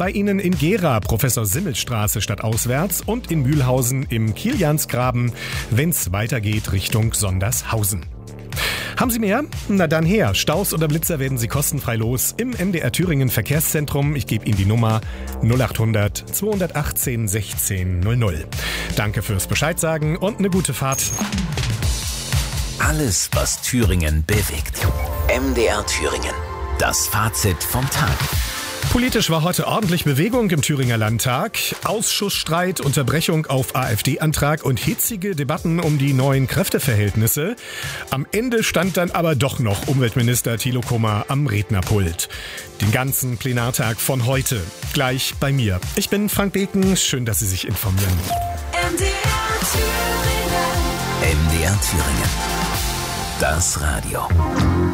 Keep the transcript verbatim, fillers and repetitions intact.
bei Ihnen in Gera, Professor-Simmel-Straße stadtauswärts und in Mühlhausen im Kiliansgraben, wenn's weitergeht Richtung Sondershausen. Haben Sie mehr? Na dann her. Staus oder Blitzer werden Sie kostenfrei los im M D R Thüringen Verkehrszentrum. Ich gebe Ihnen die Nummer null achthundert zweihundertachtzehn sechzehn null null. Danke fürs Bescheidsagen und eine gute Fahrt. Alles, was Thüringen bewegt. M D R Thüringen. Das Fazit vom Tag. Politisch war heute ordentlich Bewegung im Thüringer Landtag. Ausschussstreit, Unterbrechung auf AfD-Antrag und hitzige Debatten um die neuen Kräfteverhältnisse. Am Ende stand dann aber doch noch Umweltminister Thilo Kummer am Rednerpult. Den ganzen Plenartag von heute gleich bei mir. Ich bin Frank Beken. Schön, dass Sie sich informieren. M D R Thüringen. M D R Thüringen. Das Radio.